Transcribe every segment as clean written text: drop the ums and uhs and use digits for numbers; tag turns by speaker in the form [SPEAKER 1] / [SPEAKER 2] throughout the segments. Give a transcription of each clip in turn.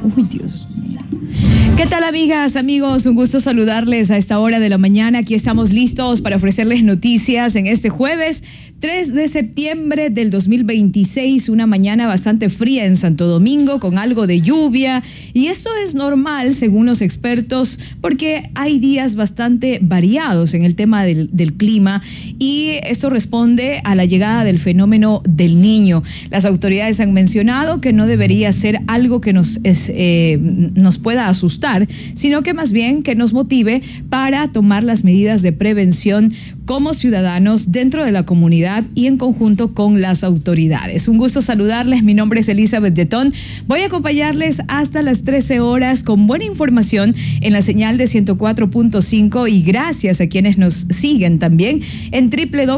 [SPEAKER 1] Uy, Dios mío. ¿Qué tal, amigas, amigos? Un gusto saludarles a esta hora de la mañana. Aquí estamos listos para ofrecerles noticias en este jueves 3 de septiembre del 2026, una mañana bastante fría en Santo Domingo con algo de lluvia, y esto es normal según los expertos porque hay días bastante variados en el tema del clima, y esto responde a la llegada del fenómeno del Niño. Las autoridades han mencionado que no debería ser algo que nos pueda asustar, sino que más bien que nos motive para tomar las medidas de prevención como ciudadanos dentro de la comunidad y en conjunto con las autoridades. Un gusto saludarles, mi nombre es Elizabeth Yetón. Voy a acompañarles hasta las 13 horas con buena información en la señal de 104.5, y gracias a quienes nos siguen también en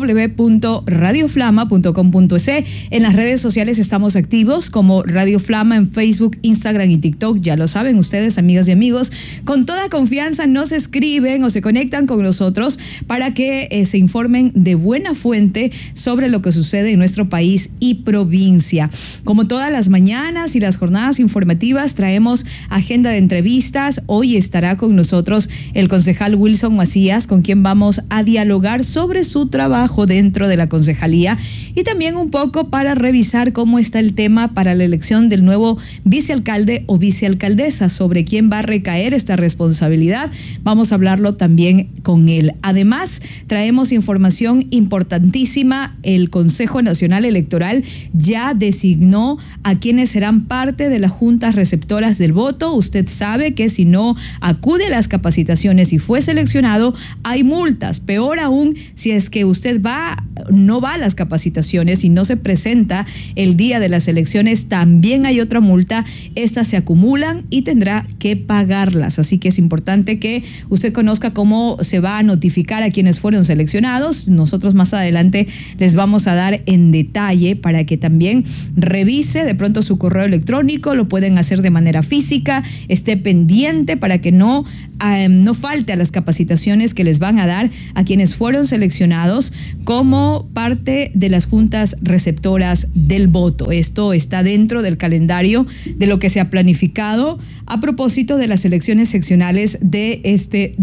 [SPEAKER 1] www.radioflama.com.es. En las redes sociales estamos activos como Radio Flama en Facebook, Instagram y TikTok. Ya lo saben ustedes, amigas y amigos, con toda confianza nos escriben o se conectan con nosotros para que se informen de buena fuente sobre lo que sucede en nuestro país y provincia. Como todas las mañanas y las jornadas informativas, traemos agenda de entrevistas. Hoy estará con nosotros el concejal Wilson Macías, con quien vamos a dialogar sobre su trabajo dentro de la concejalía, y también un poco para revisar cómo está el tema para la elección del nuevo vicealcalde o vicealcaldesa, sobre quién va a recaer esta responsabilidad. Vamos a hablarlo también con él. Además, traemos información importantísima. El Consejo Nacional Electoral ya designó a quienes serán parte de las juntas receptoras del voto. Usted sabe que si no acude a las capacitaciones y fue seleccionado, hay multas. Peor aún, si es que usted no va a las capacitaciones y no se presenta el día de las elecciones, también hay otra multa. Estas se acumulan y tendrá que pagarlas. Así que es importante que usted conozca cómo se va a notificar a quienes fueron seleccionados. Nosotros más adelante les vamos a dar en detalle para que también revise de pronto su correo electrónico. Lo pueden hacer de manera física, esté pendiente para que no falte a las capacitaciones que les van a dar a quienes fueron seleccionados como parte de las juntas receptoras del voto. Esto está dentro del calendario de lo que se ha planificado a propósito de las elecciones seccionales de este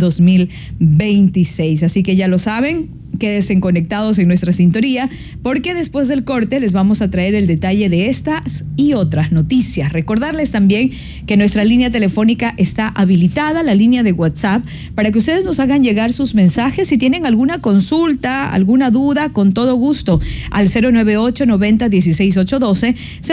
[SPEAKER 1] 2026. Así que ya lo saben, quédense conectados en nuestra sintonía, porque después del corte les vamos a traer el detalle de estas y otras noticias. Recordarles también que nuestra línea telefónica está habilitada, la línea de WhatsApp, para que ustedes nos hagan llegar sus mensajes si tienen alguna consulta, alguna duda, con todo gusto, al 098-90-16812,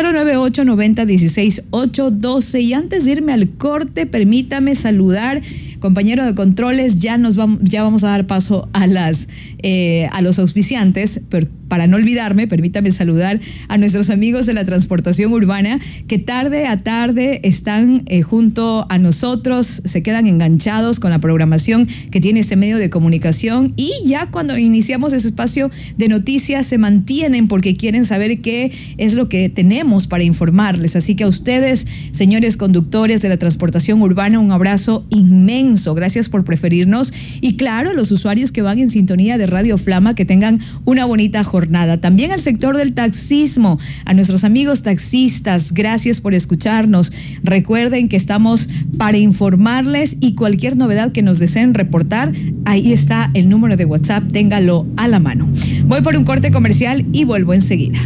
[SPEAKER 1] 098-90-16812. Y antes de irme al corte, permítame saludar, compañero de controles, ya vamos a dar paso a los auspiciantes, pero para no olvidarme, permítame saludar a nuestros amigos de la transportación urbana, que tarde a tarde están junto a nosotros, se quedan enganchados con la programación que tiene este medio de comunicación, y ya cuando iniciamos ese espacio de noticias se mantienen porque quieren saber qué es lo que tenemos para informarles. Así que a ustedes, señores conductores de la transportación urbana, un abrazo inmenso. Gracias por preferirnos, y claro, los usuarios que van en sintonía de Radio Flama, que tengan una bonita jornada. También al sector del taxismo, a nuestros amigos taxistas, gracias por escucharnos. Recuerden que estamos para informarles, y cualquier novedad que nos deseen reportar, ahí está el número de WhatsApp, téngalo a la mano. Voy por un corte comercial y vuelvo enseguida.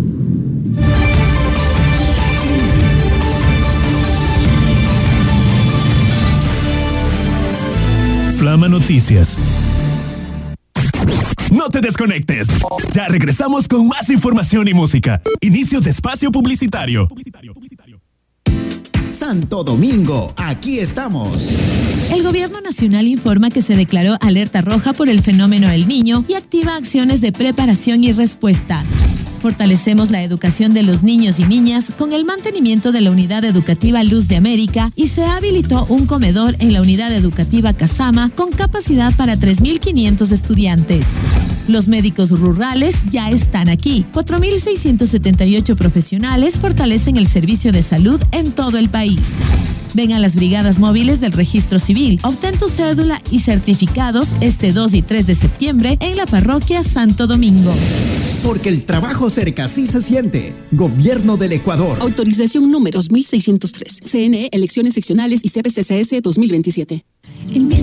[SPEAKER 2] Flama Noticias. No te desconectes. Ya regresamos con más información y música. Inicio de espacio publicitario.
[SPEAKER 3] Santo Domingo, aquí estamos.
[SPEAKER 4] El Gobierno Nacional informa que se declaró alerta roja por el fenómeno El Niño y activa acciones de preparación y respuesta. Fortalecemos la educación de los niños y niñas con el mantenimiento de la unidad educativa Luz de América, y se habilitó un comedor en la unidad educativa Casama con capacidad para 3.500 estudiantes. Los médicos rurales ya están aquí. 4.678 profesionales fortalecen el servicio de salud en todo el país. Ven a las brigadas móviles del Registro Civil. Obtén tu cédula y certificados este 2 y 3 de septiembre en la parroquia Santo Domingo.
[SPEAKER 3] Porque el trabajo cerca sí se siente. Gobierno del Ecuador.
[SPEAKER 5] Autorización número 2603. CNE, elecciones seccionales y CPCCS 2027.